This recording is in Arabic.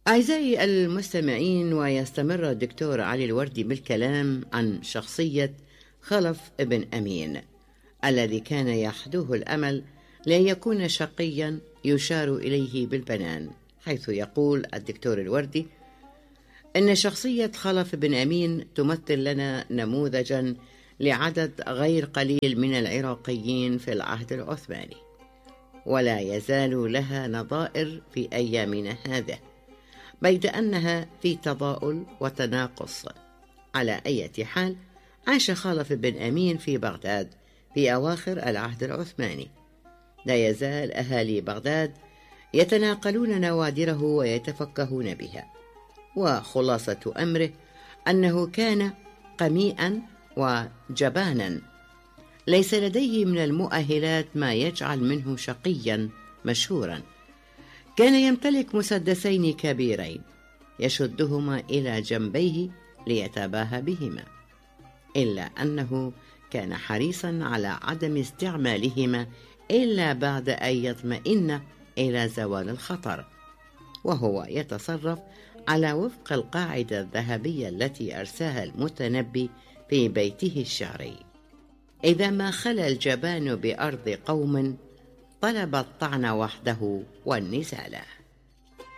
أعزائي المستمعين، ويستمر الدكتور علي الوردي بالكلام عن شخصية خلف بن أمين الذي كان يحدوه الأمل لأن يكون شقيا يشار إليه بالبنان، حيث يقول الدكتور الوردي إن شخصية خلف بن أمين تمثل لنا نموذجا لعدد غير قليل من العراقيين في العهد العثماني، ولا يزال لها نظائر في أيامنا هذه، بيد أنها في تضاؤل وتناقص. على أي حال، عاش خلف بن أمين في بغداد في أواخر العهد العثماني. لا يزال أهالي بغداد يتناقلون نوادره ويتفكهون بها، وخلاصة أمره أنه كان قميئا وجبانا، ليس لديه من المؤهلات ما يجعل منه شقيا مشهورا. كان يمتلك مسدسين كبيرين يشدهما إلى جنبيه ليتباهى بهما، إلا أنه كان حريصا على عدم استعمالهما إلا بعد أن يطمئن إلى زوال الخطر، وهو يتصرف على وفق القاعدة الذهبية التي أرساها المتنبي في بيته الشعري: إذا ما خلا الجبان بأرض قوم طلب الطعن وحده والنزاله.